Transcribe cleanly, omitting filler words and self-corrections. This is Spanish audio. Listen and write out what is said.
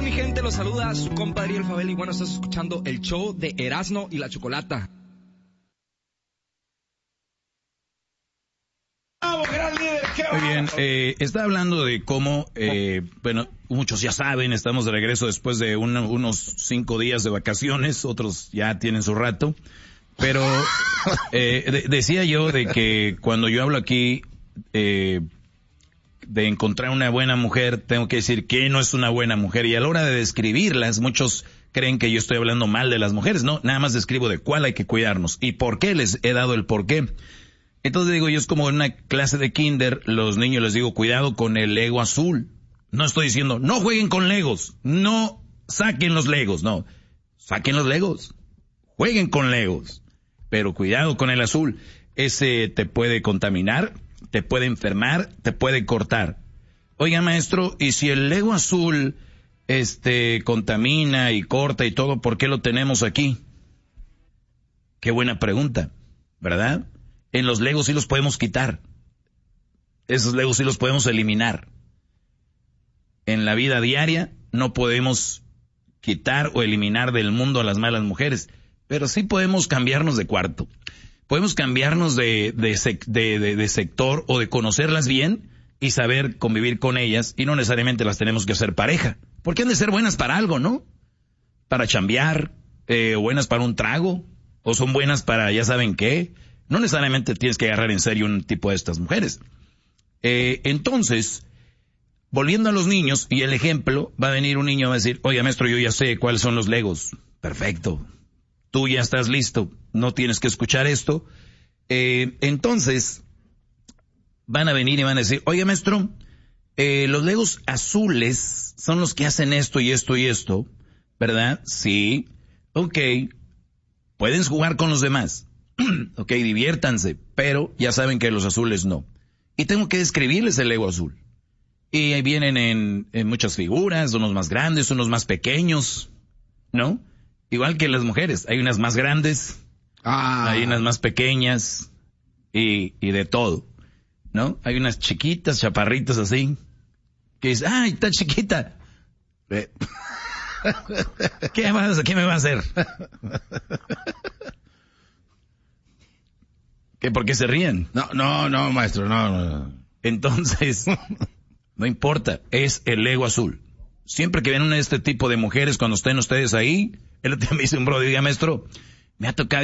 mi gente? Los saluda su compadre El Fabel y bueno, estás escuchando el show de Erasmo y la Chocolata. Muy bien, está hablando de cómo, bueno, muchos ya saben, estamos de regreso después de unos 5 días de vacaciones, otros ya tienen su rato, pero decía yo de que cuando yo hablo aquí de encontrar una buena mujer, tengo que decir que no es una buena mujer, y a la hora de describirlas, muchos creen que yo estoy hablando mal de las mujeres. No, nada más describo de cuál hay que cuidarnos y por qué. Les he dado el por qué. Entonces digo, yo es como en una clase de kinder, los niños les digo, cuidado con el Lego azul. No estoy diciendo, no jueguen con Legos, no saquen los Legos, no. Saquen los Legos, jueguen con Legos, pero cuidado con el azul. Ese te puede contaminar, te puede enfermar, te puede cortar. Oiga, maestro, y si el Lego azul, contamina y corta y todo, ¿por qué lo tenemos aquí? Qué buena pregunta, ¿verdad? En los Legos sí los podemos quitar. Esos Legos sí los podemos eliminar. En la vida diaria no podemos quitar o eliminar del mundo a las malas mujeres, pero sí podemos cambiarnos de cuarto. Podemos cambiarnos de sector o de conocerlas bien y saber convivir con ellas, y no necesariamente las tenemos que hacer pareja, porque han de ser buenas para algo, ¿no? Para chambear, buenas para un trago, o son buenas para ya saben qué. No necesariamente tienes que agarrar en serio un tipo de estas mujeres. Entonces, volviendo a los niños y el ejemplo, va a venir un niño y va a decir, oye, maestro, yo ya sé cuáles son los Legos. Perfecto. Tú ya estás listo. No tienes que escuchar esto. Entonces, van a venir y van a decir, oye, maestro, los Legos azules son los que hacen esto y esto y esto, ¿verdad? Sí. Ok. Pueden jugar con los demás. Ok, diviértanse, pero ya saben que los azules no. Y tengo que describirles el Lego azul. Y ahí vienen en muchas figuras, unos más grandes, unos más pequeños, ¿no? Igual que las mujeres, hay unas más grandes, hay unas más pequeñas, y de todo, ¿no? Hay unas chiquitas, chaparritas así, que dicen, ¡ay, está chiquita! ¿Qué me va a hacer? ¿Qué? ¿Por qué se ríen? No, maestro, no. Entonces, no importa, es el Lego azul. Siempre que ven este tipo de mujeres, cuando estén ustedes ahí, el otro día me dice un brother, diga, maestro, me ha tocado